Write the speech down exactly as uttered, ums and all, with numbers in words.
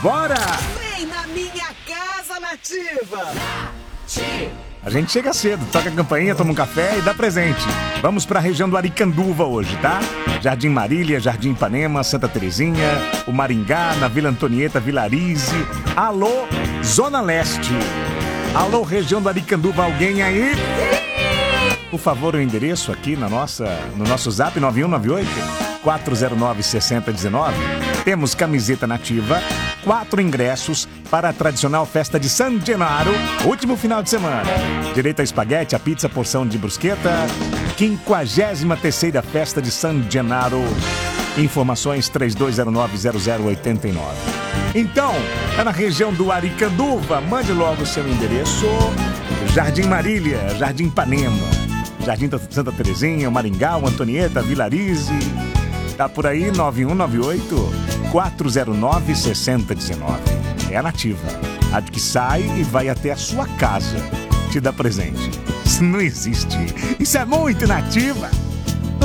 Bora! Vem na minha casa, Nativa! A gente chega cedo, toca a campainha, toma um café e dá presente. Vamos pra região do Aricanduva hoje, tá? Jardim Marília, Jardim Ipanema, Santa Terezinha, o Maringá, na Vila Antonieta, Vilarize. Alô, Zona Leste. Alô, região do Aricanduva, alguém aí? Por favor, o endereço aqui na nossa, no nosso zap nove um nove oito, quatro zero nove, seis zero um nove. Temos camiseta Nativa, quatro ingressos para a tradicional festa de San Gennaro, último final de semana. Direito a espaguete, a pizza, porção de brusqueta, quinquagésima terceira festa de San Gennaro. Informações três dois zero nove, zero zero oito nove. Então, é na região do Aricanduva, mande logo o seu endereço. Jardim Marília, Jardim Ipanema, Jardim da Santa Terezinha, o Maringá, o Antonieta, Vilarize. Tá por aí, nove um nove oito, quatro zero nove, seis zero um nove. É a Nativa, a que sai e vai até a sua casa te dar presente. Isso não existe. Isso é muito Nativa.